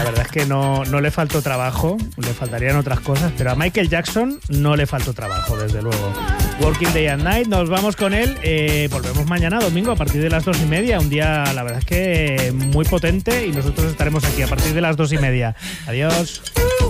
La verdad es que no le faltó trabajo, le faltarían otras cosas, pero a Michael Jackson no le faltó trabajo, desde luego. Working Day and Night, nos vamos con él. Volvemos mañana, domingo, a partir de las 2:30. Un día, la verdad es que muy potente, y nosotros estaremos aquí a partir de las 2:30. Adiós.